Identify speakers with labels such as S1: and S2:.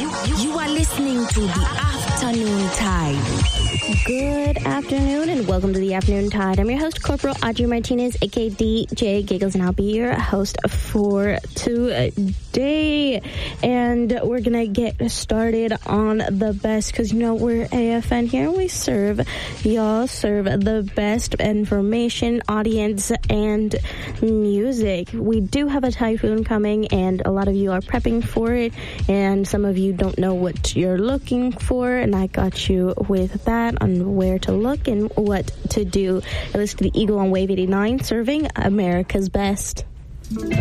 S1: You are listening to The Afternoon Tide.
S2: Good afternoon and welcome to The Afternoon Tide. I'm your host, Corporal Audrey Martinez, aka DJ Giggles, and I'll be your host for today. And we're going to get started on the best because, you know, we're AFN here and we serve the best information, audience, and music. We do have a typhoon coming and a lot of you are prepping for it and some of you don't know what you're looking for, and I got you with that on where to look and what to do. Listen to the Eagle on Wave 89, serving America's best.